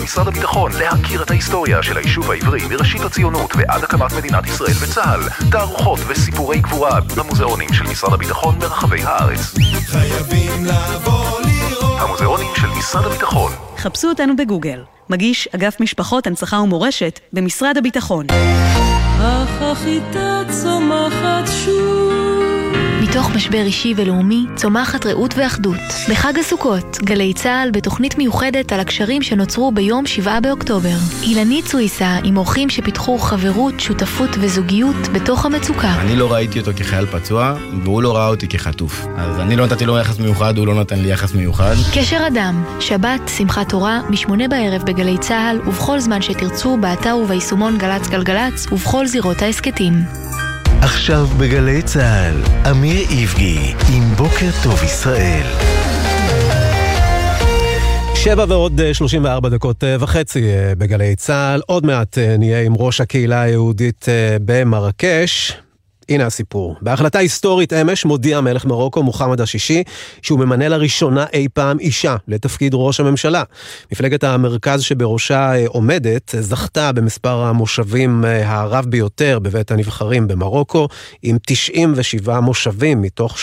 משרד הביטחון להכיר את ההיסטוריה של היישוב העברי מראשית הציונות ועד הקמת מדינת ישראל וצה"ל. תערוכות וסיפורי גבורה במוזיאונים של משרד הביטחון ברחבי הארץ. חייבים לבוא לראות. המוזיאונים של משרד הביטחון. חפשו אותנו בגוגל. מגיש אגף משפחות, הנצחה ומורשת במשרד הביטחון. החיטה צומחת שוב. מתוך משבר אישי ולאומי צומחת רעות ואחדות. בחג הסוכות, גלי צהל בתוכנית מיוחדת על הקשרים שנוצרו ביום 7 באוקטובר. אילנית סויסה עם אורחים שפיתחו חברות, שותפות וזוגיות בתוך המצוקה. אני לא ראיתי אותו כחייל פצוע, והוא לא ראה אותי כחטוף. אז אני לא נתתי לו יחס מיוחד, הוא לא נתן לי יחס מיוחד. קשר אדם, שבת, שמחת תורה, מ8 בערב בגלי צהל, ובכל זמן שתרצו, באתר וביישומון גלץ גלגלץ, ובכל זירות העסקתים. עכשיו בגלי צהל, אמיר עברי עם בוקר טוב ישראל. 7:34 בגלי צהל. עוד מעט נהיה עם ראש הקהילה היהודית במרקש. הנה הסיפור. בהחלטה היסטורית אמש מודיע מלך מרוקו מוחמד השישי שהוא ממנה לראשונה אי פעם אישה לתפקיד ראש הממשלה. מפלגת המרכז שבראשה עומדת זכתה במספר המושבים הרב ביותר בבית הנבחרים במרוקו, עם 97 מושבים מתוך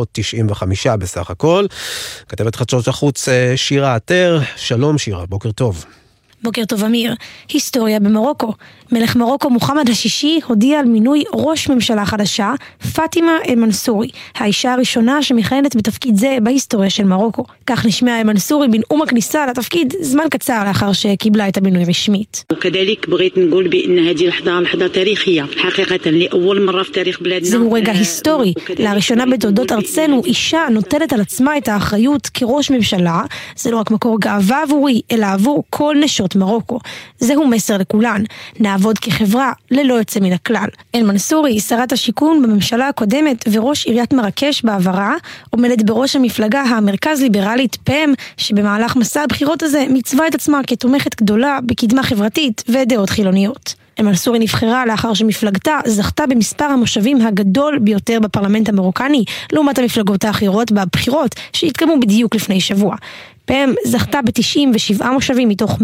395 בסך הכל. כתבת חדשות החוץ שירה עטר. שלום שירה, בוקר טוב. בוקר טוב אמיר. היסטוריה במרוקו. מלך מרוקו מוחמד השישי הודיע על מינוי ראש ממשלה חדשה, פאטימה אל-מנסורי, האישה הראשונה שמכהנת בתפקיד זה בהיסטוריה של מרוקו. כך נשמע אל-מנסורי בנאום הכניסה לתפקיד זמן קצר לאחר שקיבלה את המינוי רשמית. וכדליק בغيت نقول بأن هذه لحظة تاريخية حقيقة لأول مرة في تاريخ بلادنا. זהו רגע היסטורי. לראשונה בתולדות ארצנו אישה נוטלת על עצמה את האחריות כראש ממשלה. זה לא רק מקור גאווה עבורי, אלא עבור כל נשות מרוקו. זהו מסר לכולן. נעבוד כחברה ללא יוצא מן הכלל. אל-מנסורי, שרת השיכון בממשלה הקודמת וראש עיריית מרקש בעברה, עומדת בראש המפלגה המרכז ליברלית פם, שבמהלך מסע הבחירות הזה מצווה את עצמה כתומכת גדולה בקדמה חברתית ודעות חילוניות. אל-מנסורי נבחרה לאחר שמפלגתה זכתה במספר המושבים הגדול ביותר בפרלמנט המרוקני, לעומת המפלגות האחרות בבחירות שהתקיימו בדיוק לפני שבוע. פם זכתה ב97 מושבים מתוך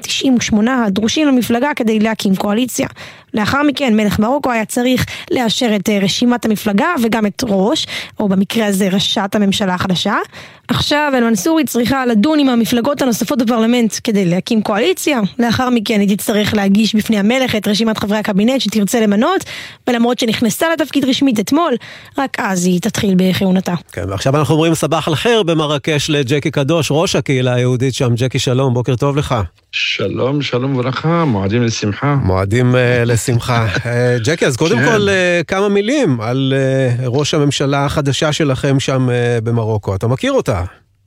198 הדרושים למפלגה כדי להקים קואליציה. לאחר מכן מלך מרוקו היה צריך לאשר את רשימת המפלגה וגם את ראש, או במקרה הזה ראשת הממשלה החדשה. עכשיו אל-מנסורי צריכה לדון עם המפלגות הנוספות בפרלמנט כדי להקים קואליציה. לאחר מכן היא תצטרך להגיש בפני המלך את רשימת חברי הקבינט שתרצה למנות, ולמרות שנכנסה לתפקיד רשמית אתמול, רק אז היא תתחיל בכהונתה. כן, ועכשיו אנחנו אומרים סבח אל-חיר במרקש לג'קי קדוש, ראש הקהילה היהודית שם. ג'קי, שלום, בוקר טוב לך. שלום, שלום וברכה, מועדים לשמחה. מועדים לשמחה. ג'קי, אז קודם כל כמה מילים על ראש הממשלה החדשה שלכם שם במרוקו. אתה מכיר אותה?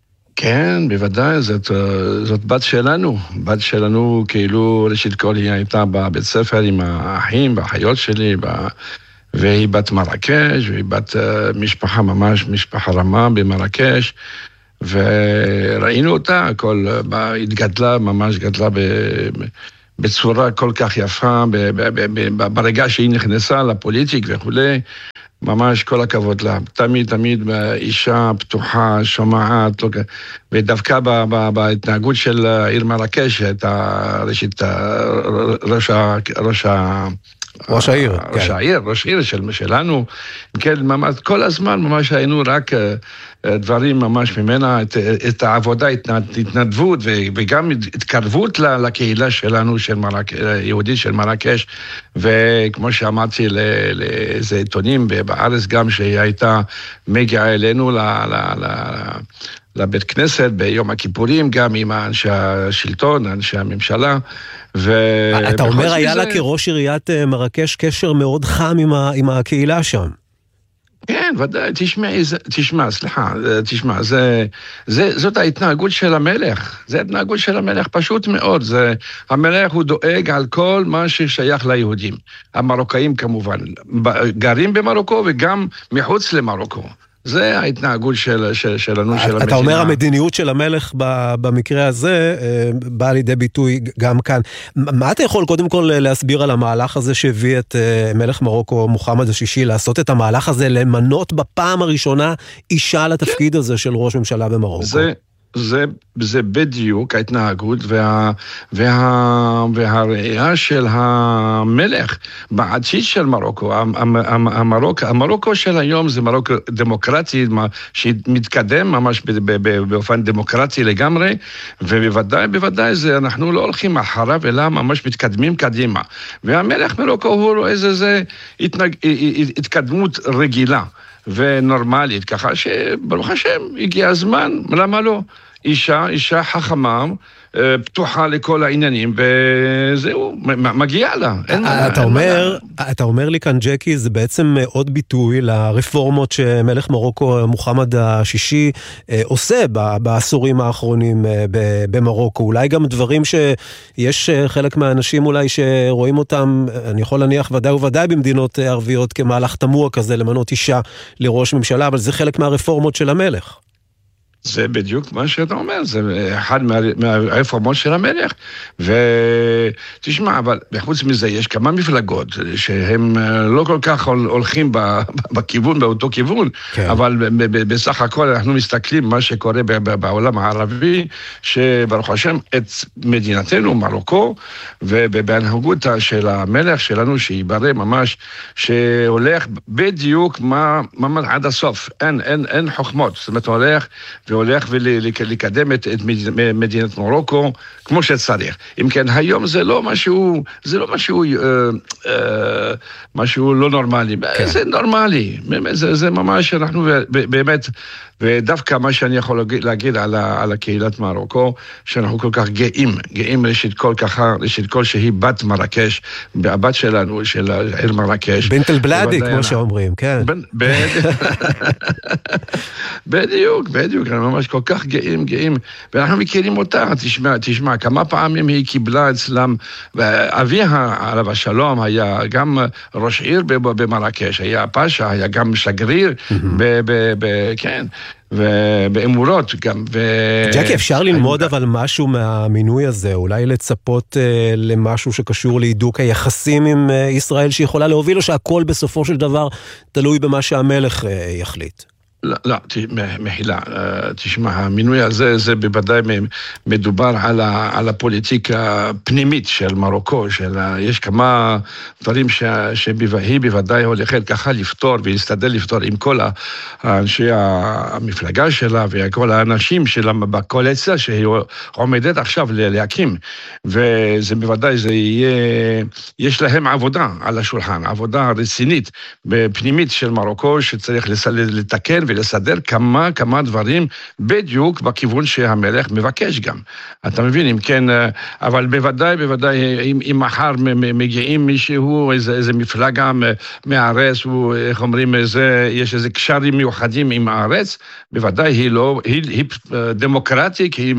כן, בוודאי, זאת בת שלנו, כאילו ראשית כל היא הייתה בבית ספר עם האחים והאחיות שלי, והיא בת מרקש, והיא בת משפחה ממש, משפחה רמה במרקש, וראינו אותה, התגדלה, ממש גדלה בצורה כל כך יפה, ברגע שהיא נכנסה לפוליטיק וכולי, ממש כל הכבוד לה. תמיד אישה פתוחה, שומעת, ודווקא בהתנהגות של עיר מרקש, ראשית ראש העיר שלנו, כן, ממש, כל הזמן ממש היינו רק דברים ממש ממנה, את העבודה, התנדבות וגם התקרבות לקהילה שלנו, יהודית של מרקש, וכמו שאמרתי לאיזה עיתונים בארץ גם, שהיא הייתה מגיעה אלינו לבית כנסת ביום הכיפורים, גם עם אנשי השלטון, אנשי הממשלה. אתה אומר היה לה כראש עיריית מרקש קשר מאוד חם עם הקהילה שם. כן, ודאי, תשמע, זאת ההתנהגות של המלך, זה ההתנהגות של המלך פשוט מאוד, המלך הוא דואג על כל מה ששייך ליהודים, המרוקאים כמובן, גרים במרוקו וגם מחוץ למרוקו. זה ההתנהגות שלנו, של המדינה. אתה אומר המדיניות של המלך במקרה הזה באה לידי ביטוי גם כאן. מה אתה יכול קודם כל להסביר על המהלך הזה שהביא את מלך מרוקו מוחמד השישי לעשות את המהלך הזה, למנות בפעם הראשונה אישה לתפקיד הזה של ראש ממשלה במרוקו? זה בדיוק ההתנהגות והראייה של המלך בעתיד של מרוקו. המרוקו של היום זה מרוקו דמוקרטי, שמתקדם ממש באופן דמוקרטי לגמרי, ובוודאי זה, אנחנו לא הולכים אחריו, אלא ממש מתקדמים קדימה. והמלך מרוקו הוא רואה זה התקדמות רגילה ונורמלית, ככה שברוך השם הגיע הזמן, למה לא? אישה חכמה, פתוחה לכל העניינים, וזהו, מגיע לה. אתה אומר לי כאן, ג'קי, זה בעצם עוד ביטוי לרפורמות שמלך מרוקו מוחמד השישי עושה בעשורים האחרונים במרוקו. אולי גם דברים שיש חלק מהאנשים אולי שרואים אותם, אני יכול להניח ודאי במדינות ערביות כמהלך תמוה כזה למנות אישה לראש ממשלה, אבל זה חלק מהרפורמות של המלך. זה בדיוק מה שאתה אומר, זה אחד מהרפורמות של המלך, ותשמע, אבל בחוץ מזה יש כמה מפלגות שהם לא כל כך הולכים בכיוון, באותו כיוון, כן. אבל בסך הכל אנחנו מסתכלים מה שקורה בעולם הערבי, שברוך השם את מדינתנו, מרוקו, ובהנהגות של המלך שלנו, שיברא ממש, שהולך בדיוק עד הסוף, אין חוכמות, זאת אומרת הולך והולך ולקדם את מדינת מרוקו כמו שצריך. אם כן, היום זה לא משהו לא נורמלי. כן. זה נורמלי. זה ממש, אנחנו באמת, ודווקא מה שאני יכול להגיד על הקהילת מרוקו, שאנחנו כל כך גאים ראשית כל שהיא בת מרקש, הבת שלנו, של העיר מרקש. בנט אל-בלאדי, כמו שאומרים, כן. בדיוק, אנחנו ממש כל כך גאים, ואנחנו מכירים אותה, תשמע, כמה פעמים היא קיבלה אצלם, ואביה עליו השלום היה גם ראש עיר במרקש, היה פאשה, היה גם שגריר, כן. ובאמורות גם. ג'קי, אפשר ללמוד אבל משהו מהמינוי הזה, אולי לצפות למשהו שקשור להידוק היחסים עם ישראל שיכולה להוביל, או שהכל בסופו של דבר תלוי במה שהמלך יחליט? לא, מחילה, תשמע, המינוי הזה, זה בוודאי מדובר על הפוליטיקה הפנימית של מרוקו, יש כמה דברים שהיא בוודאי הולכת ככה לפתור, ולהסתדל לפתור עם כל האנשי המפלגה שלה, וכל האנשים שלה בקואליציה, שהיא עומדת עכשיו להקים, וזה בוודאי, יש להם עבודה על השולחן, עבודה רצינית, פנימית של מרוקו, שצריך לתקן, ולסדר כמה דברים בדיוק בכיוון שהמלך מבקש גם. אתה מבין, אם כן, אבל בוודאי, אם מחר מגיעים מישהו, איזה מפלגה מהארץ, איך אומרים, יש איזה קשרים מיוחדים עם הארץ, בוודאי היא דמוקרטית, היא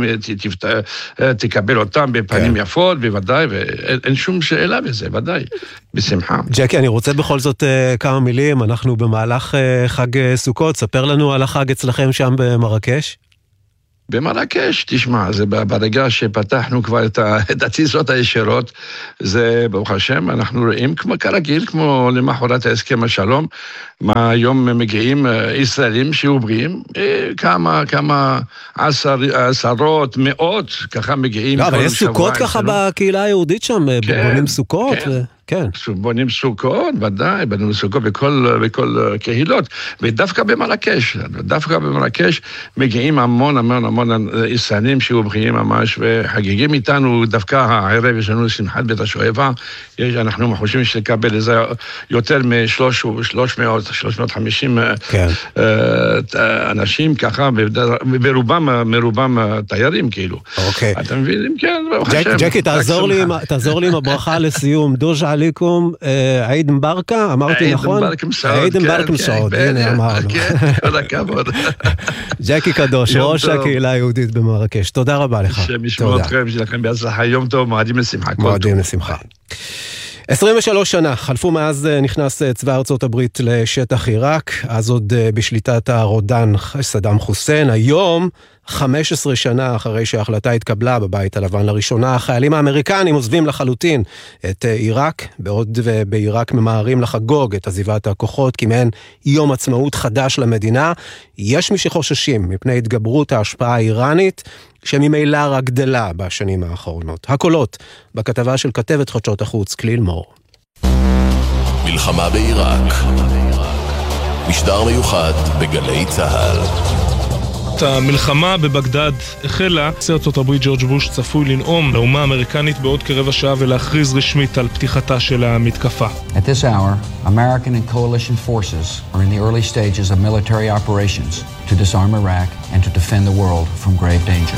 תקבל אותם בפנים יפות, בוודאי, ואין שום שאלה בזה, ודאי, בשמחה. ג'קי, אני רוצה בכל זאת כמה מילים, אנחנו במהלך חג סוכות, ספר לנו על החג אצלכם שם במרקש. במרקש, תשמע, זה ברגע שפתחנו כבר את הטיסות הישירות, זה ברוך השם, אנחנו רואים כמו כרגיל, כמו למחרת ההסכם השלום, מה היום מגיעים ישראלים שעוברים, כמה עשרות, מאות, ככה מגיעים. לא, אבל יש סוכות ככה בקהילה היהודית שם, בונים סוכות כן. בונים סוכות, ודאי, בונים סוכות בכל קהילות, ודווקא במרקש מגיעים המון ישראלים שעוברים ממש, וחגיגים איתנו, דווקא הערב יש לנו שמחת בית השואבה, אנחנו חושבים שלקבל איזה יותר מ-350 אנשים ככה, מרובם תיירים כאילו. אוקיי. אתה מבין? כן, ג'קי, תעזור לי עם הברכה לסיום. דוז' עליכום, עיד מברקה, אמרתי נכון? עיד מברקה מסעוד, הנה אמרנו. כל הכבוד. ג'קי קדוש, ראש הקהילה היהודית במרקש, תודה רבה לך. שמשמעו אתכם, שלכם בהצלחה, יום טוב, מועדים לשמחה. מועדים לשמחה. 23 שנה חלפו מאז נכנס צבא ארצות הברית לשטח עיראק, אז עוד בשליטת הרודן סדאם חוסיין. היום, 15 שנה אחרי שההחלטה התקבלה בבית הלבן לראשונה, החיילים האמריקנים עוזבים לחלוטין את עיראק, בעוד בעיראק ממהרים לחגוג את עזיבת הכוחות כמעין יום עצמאות חדש למדינה. יש מי שחוששים מפני התגברות ההשפעה האיראנית, שממילא רק גדלה בשנים האחרונות. הקולות בכתבה של כתבת חדשות החוץ כליל מור. מלחמה בעיראק, משדר מיוחד בגלי צהל. המלחמה בבגדד החלה. נשיא ארצות הברית ג'ורג' בוש צפוי לנאום לאומה האמריקנית בעוד כרבע שעה ולהכריז רשמית על פתיחתה של המתקפה. At this hour, American and coalition forces are in the early stages of military operations to disarm Iraq and to defend the world from grave danger.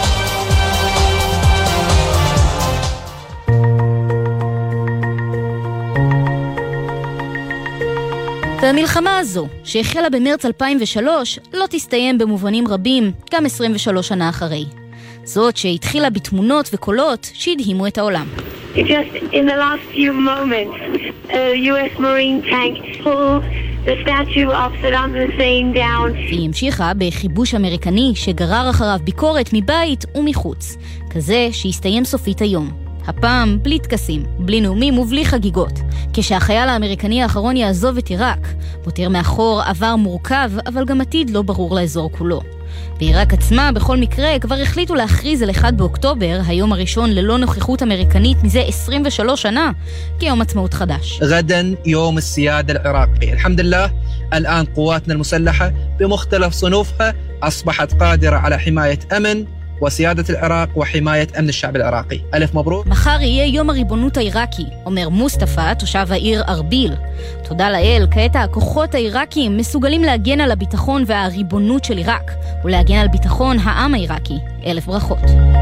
והמלחמה הזו, שהחלה במרץ 2003, לא תסתיים במובנים רבים, גם 23 שנה אחרי. זאת שהתחילה בתמונות וקולות שהדהימו את העולם. Just in the last few moments, a US Marine tank pulled the statue of Saddam Hussein down. היא המשיכה בכיבוש אמריקני שגרר אחריו ביקורת מבית ומחוץ, כזה שהסתיים סופית היום. הפעם בלי תקסים, בלי נאומים ובלי חגיגות. כשהחייל האמריקני האחרון יעזוב את עיראק, מותיר מאחור עבר מורכב, אבל גם עתיד לא ברור לאזור כולו. בעיראק עצמה, בכל מקרה, כבר החליטו להכריז על 1 באוקטובר, היום הראשון ללא נוכחות אמריקנית מזה 23 שנה, כיום עצמאות חדש. غدا يوم السيادة العراقي. الحمد لله الآن قواتنا المسلحة بمختلف صنوفها أصبحت قادرة على حماية أمن وسيادة العراق وحماية أمن الشعب العراقي. ألف مبروك. מחר יהיה יום הריבונות העיראקי, אומר מוסטפא, תושב העיר ארביל. תודה לאל, כעת הכוחות העיראקיים מסוגלים להגן על הביטחון והריבונות של עיראק, ולהגן על ביטחון העם העיראקי. 1000 ברכות.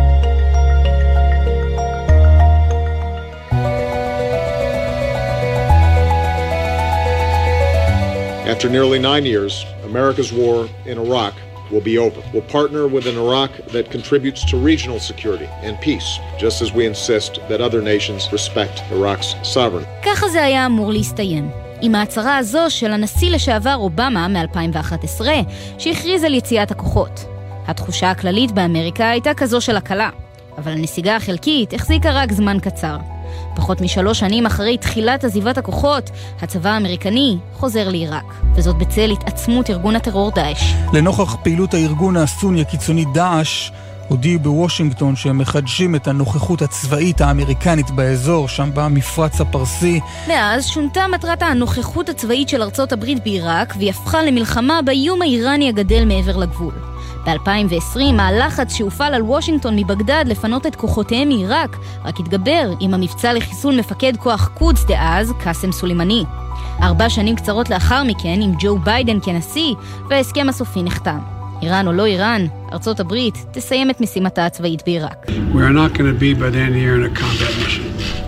After nearly 9 years, America's war in Iraq will be over. We'll partner with an Iraq that contributes to regional security and peace, just as we insist that other nations respect Iraq's sovereignty. ככה זה היה אמור להסתיים. עם ההצהרה הזו של הנשיא לשעבר אובמה מ-2011, שהכריז על יציאת הכוחות. התחושה הכללית באמריקה הייתה כזו של הקלה, אבל הנסיגה החלקית החזיקה רק זמן קצר. פחות מ3 שנים אחרי תחילת עזיבת הכוחות, הצבא האמריקני חוזר לעיראק, וזאת בצל התעצמות ארגון הטרור דאעש. לנוכח פעילות הארגון הסוני הקיצוני דאעש, הודיעו בוושינגטון שהם מחדשים את הנוכחות הצבאית האמריקנית באזור, שם במפרץ הפרסי. מאז שונתה מטרת הנוכחות הצבאית של ארצות הברית בעיראק, והיא הפכה למלחמה באיום האיראני הגדל מעבר לגבול. ב-2020 הלחץ שהופעל על וושינגטון מבגדד לפנות את כוחותיהם מעיראק רק התגבר עם המבצע לחיסול מפקד כוח קודס דאז, קאסם סולימני. 4 שנים קצרות לאחר מכן עם ג'ו ביידן כנשיא, וההסכם הסופי נחתם. איראן או לא איראן, ארצות הברית תסיים את משימתה הצבאית בעיראק. We are not going to be by the end of the year in a combat mission.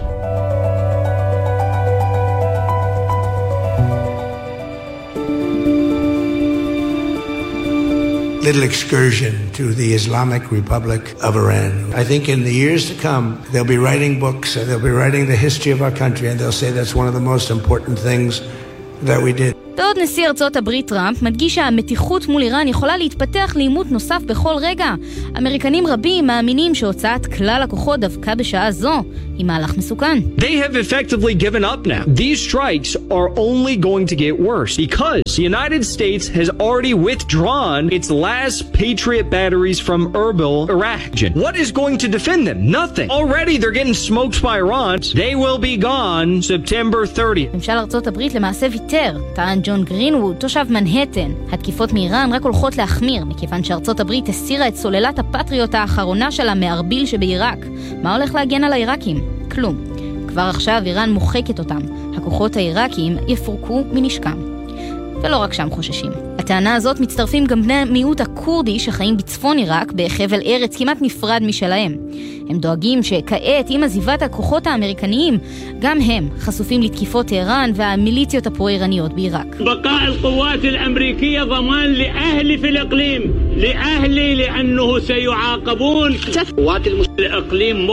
Little excursion to the Islamic Republic of Iran. I think in the years to come, they'll be writing books, and they'll be writing the history of our country, and they'll say that's one of the most important things that we did. בעוד נשיא ארצות הברית טראמפ מדגיש שהמתיחות מול איראן יכולה להתפתח לעימות נוסף בכל רגע. אמריקנים רבים מאמינים שהוצאת כלל הכוחות דווקא בשעה זו היא מהלך מסוכן. They have effectively given up now. These strikes are only going to get worse because the United States has already withdrawn its last Patriot batteries from Erbil, Iraq. What is going to defend them? Nothing. Already they're getting smoked by Iran. They will be gone September 30th. ממשל ארצות הברית למעשה ויתר, טען ג'ון גרינווד, תושב מנהטן. התקיפות מאיראן רק הולכות להחמיר, מכיוון שארצות הברית הסירה את סוללת הפטריוט האחרונה שלה מארביל שבעיראק. מה הולך להגן על העיראקים? כלום. כבר עכשיו איראן מוחקת אותם. הכוחות העיראקיים יפורקו מנשקם. ולא רק שם חוששים. הטענה הזאת מצטרפים גם בני המיעוט הקורדי שחיים בצפון עיראק בחבל ארץ כמעט נפרד משלהם. הם דואגים שכעת עם עזיבת הכוחות האמריקניים, גם הם חשופים לתקיפות איראן והמיליציות הפרו-איראניות בעיראק. بقاء القوات الأمريكية ضمان لأهل في الإقليم لأهلي لأنه سيعاقبون قوات الإقليم